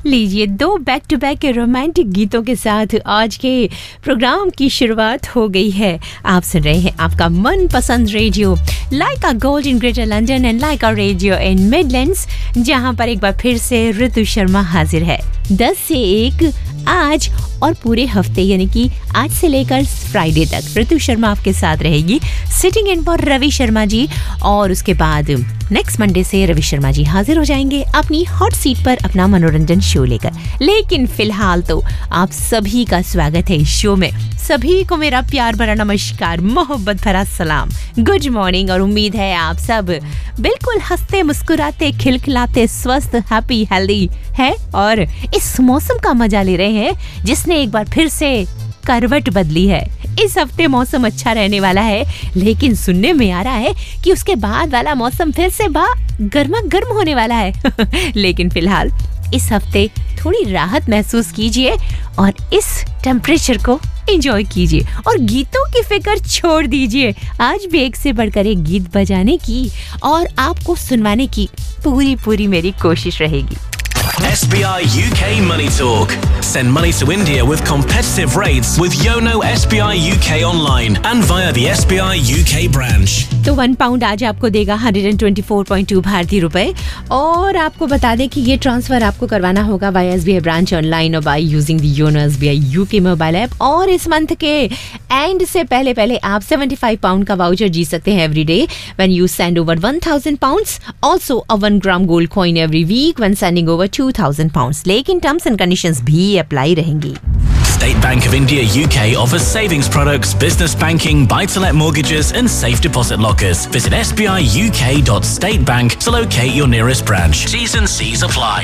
लीजिए दो back to back romantic गीतों के साथ आज के प्रोग्राम की शुरुआत हो गई है। आप सुन रहे हैं आपका मनपसंद radio Lyca gold in greater London and Lyca radio in Midlands, जहां पर एक बार फिर से ऋतु शर्मा हाजिर है 10 से 1 आज और पूरे हफ्ते, यानी कि आज से लेकर फ्राइडे तक ऋतु शर्मा आपके साथ रहेगी, sitting in for Ravi Sharma ji. और उसके बाद नेक्स्ट मंडे से रवि शर्मा जी हाजिर हो जाएंगे अपनी हॉट सीट पर अपना मनोरंजन शो लेकर। लेकिन फिलहाल तो आप सभी का स्वागत है इस शो में। सभी को मेरा प्यार भरा नमस्कार, मोहब्बत भरा सलाम, गुड मॉर्निंग। और उम्मीद है आप सब बिल्कुल हंसते मुस्कुराते खिलखिलाते स्वस्थ हैप्पी हेल्दी है और इस मौसम का मजा ले रहे हैं जिसने एक बार फिर से करवट बदली है। इस हफ्ते मौसम अच्छा रहने वाला है, लेकिन सुनने में आ रहा है कि उसके बाद वाला मौसम फिर से गर्मा गर्म होने वाला है। लेकिन फिलहाल इस हफ्ते थोड़ी राहत महसूस कीजिए और इस टेम्परेचर को एंजॉय कीजिए और गीतों की फिक्र छोड़ दीजिए। आज भी एक से बढ़कर एक गीत बजाने की और आपको सुनवाने की पूरी मेरी कोशिश रहेगी। SBI UK Money Talk. Send money to India with competitive rates with Yono SBI UK online and via the SBI UK branch. तो 1 पाउंड आज आपको देगा 124.2 भारतीय रुपए। और आपको बता दें कि ये ट्रांसफर आपको करवाना होगा बाय SBI ब्रांच ऑनलाइन और by using the YONO SBI UK mobile app. और इस मंथ के एंड से पहले आप 75 पाउंड का वाउचर जीत सकते हैं every day when you send over 1000 pounds. Also a 1 gram gold coin every week when sending over 2000 pounds. लेकिन टर्म्स एंड कंडीशंस भी अप्लाई रहेंगी। State Bank of India UK offers savings products, business banking, buy-to-let mortgages and safe deposit lockers. Visit sbiuk.statebank to locate your nearest branch. T's and C's apply.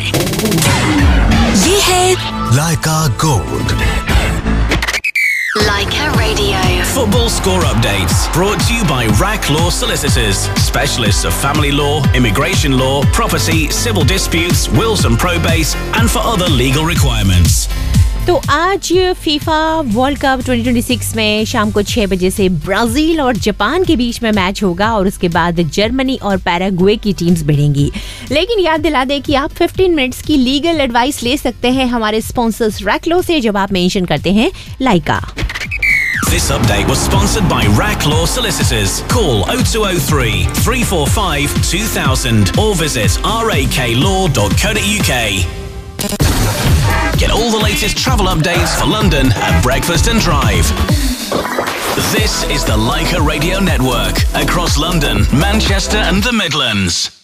ये है Laika Gold. Laika Radio. Football score updates brought to you by RAC Law Solicitors, specialists of family law, immigration law, property, civil disputes, wills and probates, and for other legal requirements. तो आज FIFA world cup 2026 में शाम को 6 बजे से Brazil और Japan के बीच में मैच होगा और उसके बाद जर्मनी और पैराग्वे की टीम्स भिड़ेंगी। लेकिन याद दिला दें कि आप 15 मिनट्स की लीगल एडवाइस ले सकते हैं हमारे स्पॉन्सर्स रैकलो से जब आप मेंशन करते हैं लाइका। This update was sponsored by RAC Law Solicitors. Call 0203 345 2000 or visit raklaw.co.uk. Get all the latest travel updates for London at Breakfast and Drive. This is the Laika Radio Network across London, Manchester and the Midlands.